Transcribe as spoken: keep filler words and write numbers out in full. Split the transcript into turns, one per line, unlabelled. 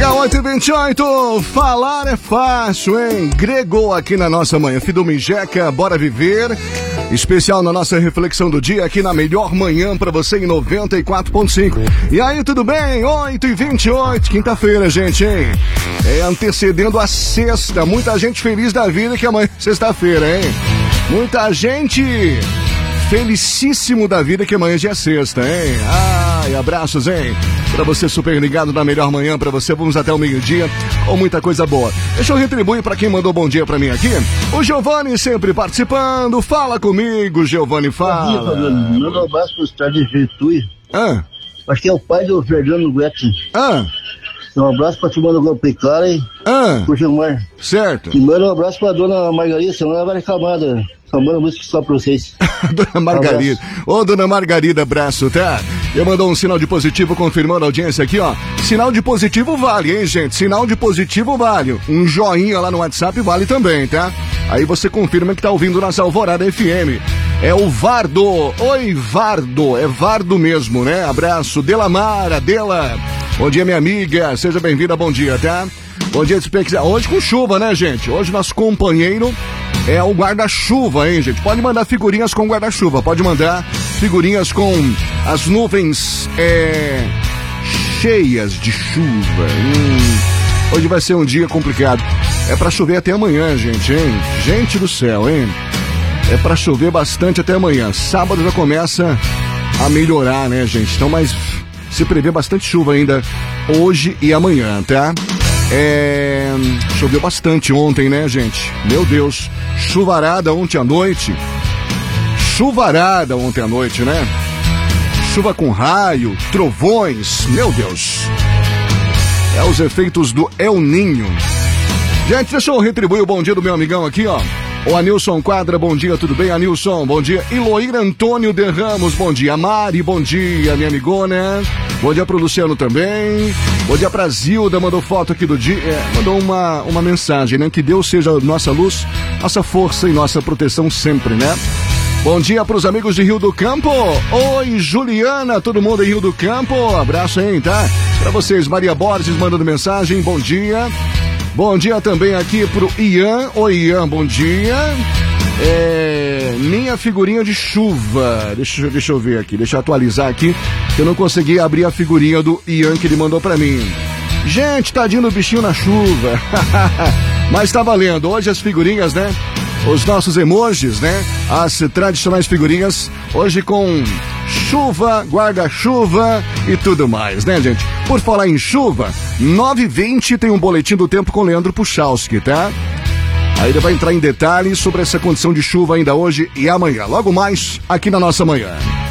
Legal, oito e vinte e oito, falar é fácil, hein? Gregou aqui na nossa manhã, Fidomijeca, bora viver. Especial na nossa reflexão do dia aqui na melhor manhã pra você em noventa e quatro ponto cinco. E aí, tudo bem? oito e vinte e oito, quinta-feira, gente, hein? É antecedendo a sexta, muita gente feliz da vida que amanhã é sexta-feira, hein? Muita gente felicíssimo da vida que amanhã já é sexta, hein? Ai, abraços, hein? Pra você super ligado na melhor manhã pra você, vamos até o meio-dia com muita coisa boa. Deixa eu retribuir pra quem mandou bom dia pra mim aqui. O Giovanni sempre participando, fala comigo, Giovanni, fala.
Bom dia, Fabiano. Manda um abraço pro estado de Getúlio.
Ah.
Acho que é o pai do Fernando Guetti.
Ah.
Um abraço pra turma do Golpiclara e
ah.
pro Gilmar.
Certo.
E manda um abraço pra dona Margarida, senão ela vai reclamar da... Chamando música só pra vocês.
Dona Margarida. Ô, um dona Margarida, abraço, tá? Eu mandou um sinal de positivo confirmando a audiência aqui, ó. Sinal de positivo vale, hein, gente? Sinal de positivo vale. Um joinha lá no WhatsApp vale também, tá? Aí você confirma que tá ouvindo nossa Alvorada F M. É o Vardo. Oi, Vardo. É Vardo mesmo, né? Abraço. Delamara, Dela. Bom dia, minha amiga. Seja bem-vinda, bom dia, tá? Bom dia, hoje com chuva, né, gente? Hoje nosso companheiro é o guarda-chuva, hein, gente? Pode mandar figurinhas com guarda-chuva, pode mandar figurinhas com as nuvens é, cheias de chuva. Hum, hoje vai ser um dia complicado. É pra chover até amanhã, gente, hein? Gente do céu, hein? É pra chover bastante até amanhã. Sábado já começa a melhorar, né, gente? Então, mas se prevê bastante chuva ainda hoje e amanhã, tá? É... Choveu bastante ontem, né, gente? Meu Deus, chuvarada ontem à noite. Chuvarada ontem à noite, né? Chuva com raio, trovões, meu Deus. É os efeitos do El Ninho. Gente, deixa eu retribuir o bom dia do meu amigão aqui, ó. O Anilson Quadra, bom dia, tudo bem, Anilson? Bom dia. Iloíra Antônio de Ramos, bom dia. Mari, bom dia, minha amigona. Bom dia pro Luciano também. Bom dia pra Zilda, mandou foto aqui do dia. É, mandou uma, uma mensagem, né? Que Deus seja nossa luz, nossa força e nossa proteção sempre, né? Bom dia pros amigos de Rio do Campo. Oi, Juliana, todo mundo em Rio do Campo. Abraço, hein, tá? Pra vocês, Maria Borges mandando mensagem, bom dia. Bom dia também aqui pro Ian. Oi, Ian, bom dia. É, minha figurinha de chuva. Deixa, deixa eu ver aqui, deixa eu atualizar aqui, que eu não consegui abrir a figurinha do Ian que ele mandou pra mim. Gente, tadinho do bichinho na chuva. Mas tá valendo. Hoje as figurinhas, né? Os nossos emojis, né? As tradicionais figurinhas. Hoje com chuva, guarda-chuva e tudo mais, né, gente? Por falar em chuva, nove e vinte tem um boletim do tempo com Leandro Puchalski, tá? Aí ele vai entrar em detalhes sobre essa condição de chuva ainda hoje e amanhã. Logo mais, aqui na nossa manhã.